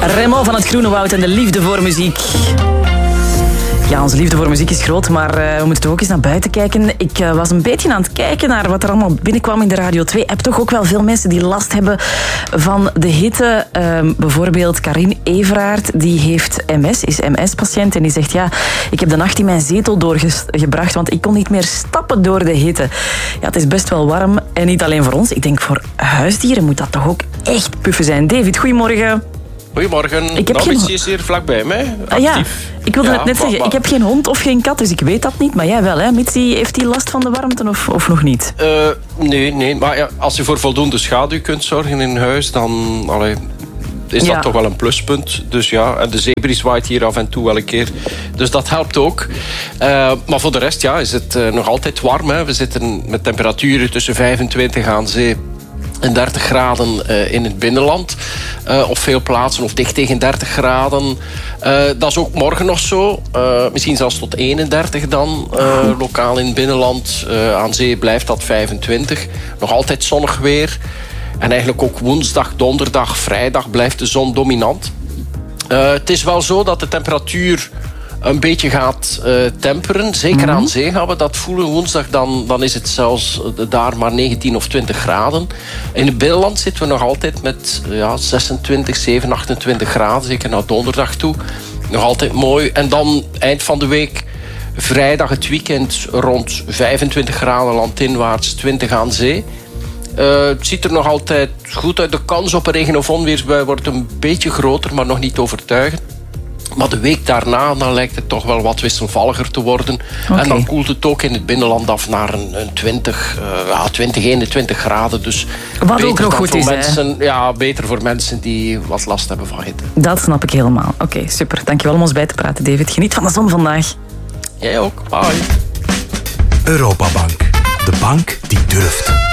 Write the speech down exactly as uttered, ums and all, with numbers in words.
Remo van het Groene Woud en de liefde voor muziek. Ja, onze liefde voor muziek is groot, maar uh, we moeten ook eens naar buiten kijken. Ik uh, was een beetje aan het kijken naar wat er allemaal binnenkwam in de Radio twee-app. Toch ook wel veel mensen die last hebben van de hitte. Uh, bijvoorbeeld Karin Everaert, die heeft M S, is M S-patiënt. En die zegt, ja, ik heb de nacht in mijn zetel doorgebracht, want ik kon niet meer stappen door de hitte. Ja, het is best wel warm. En niet alleen voor ons. Ik denk, voor huisdieren moet dat toch ook echt puffen zijn. David, goedemorgen. Goedemorgen. Ik heb nou, geen... is hier vlakbij mij. Ah, ja, ik wilde ja, het net zeggen. maar... Ik heb geen hond of geen kat, dus ik weet dat niet. Maar jij wel, hè? Mitsi, heeft hij last van de warmte of, of nog niet? Uh, nee, nee. Maar ja, als je voor voldoende schaduw kunt zorgen in huis, dan allee, is dat ja. toch wel een pluspunt. Dus ja, en de zeebries waait hier af en toe wel een keer. Dus dat helpt ook. Uh, maar voor de rest ja, is het uh, nog altijd warm. Hè. We zitten met temperaturen tussen vijfentwintig aan zee en dertig graden uh, in het binnenland. Uh, op veel plaatsen, of dicht tegen dertig graden. Uh, dat is ook morgen nog zo. Uh, misschien zelfs tot eenendertig dan. Uh, lokaal in het binnenland. Uh, aan zee blijft dat vijfentwintig. Nog altijd zonnig weer. En eigenlijk ook woensdag, donderdag, vrijdag blijft de zon dominant. Uh, het is wel zo dat de temperatuur een beetje gaat uh, temperen. Zeker mm-hmm. aan zee gaan we dat voelen. Woensdag dan, dan is het zelfs uh, daar maar negentien of twintig graden. In het binnenland zitten we nog altijd met ja, zesentwintig, zevenentwintig, achtentwintig graden. Zeker naar donderdag toe. Nog altijd mooi. En dan eind van de week, vrijdag het weekend, rond vijfentwintig graden landinwaarts, twintig aan zee. Uh, het ziet er nog altijd goed uit. De kans op een regen- of onweersbui wordt een beetje groter, maar nog niet overtuigend. Maar de week daarna dan lijkt het toch wel wat wisselvalliger te worden. Okay. En dan koelt het ook in het binnenland af naar een, een twintig, uh, ja, twintig, eenentwintig graden. Dus wat ook nog goed is, mensen, ja, beter voor mensen die wat last hebben van hitte. Dat snap ik helemaal. Oké, okay, super. Dankjewel om ons bij te praten, David. Geniet van de zon vandaag. Jij ook. Bye. Europabank. De bank die durft.